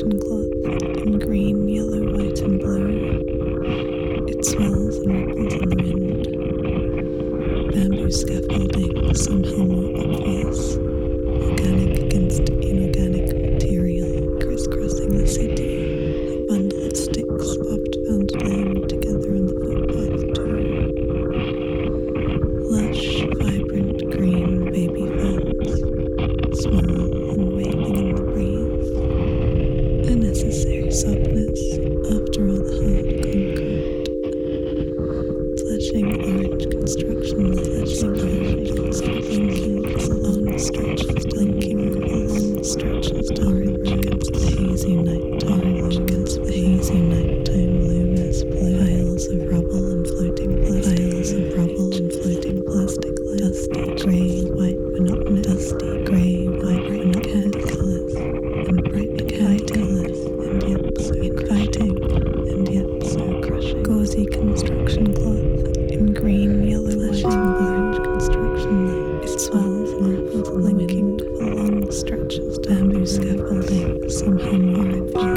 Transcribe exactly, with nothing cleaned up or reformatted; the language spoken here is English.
construction cloth in green, yellow, white and blue. It swells and ripples in the wind. Bamboo scaffolding, somehow more obvious. Organic against inorganic material, crisscrossing the city. A bundle of sticks, oft found laying together on the footpath too. Lush, vibrant green baby ferns, small and waving in the breeze. A necessary softness after all the hard concrete. Fledgling orange construction lights, fledgling orange blinking along stretches, blinking along stretches, orange against the hazy nighttime, orange against the hazy nighttime loom as blue piles of rubble and floating plastic, piles of rubble and floating plastic, dusty grey, white, monotonous, dusty grey, white, monotonous colours, and bright mechanic colours, and yet so inviting, and yet so crushing. Gauzy construction cloth in green, yellow, white and orange construction light. It swells and ripples, blinking for long stretches. Bamboo scaffolding, somehow more obvious.